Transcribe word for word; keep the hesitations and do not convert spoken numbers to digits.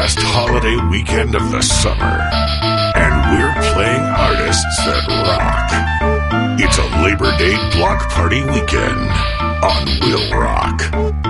last holiday weekend of the summer, and we're playing artists that rock. It's a Labor Day block party weekend on Will Rock.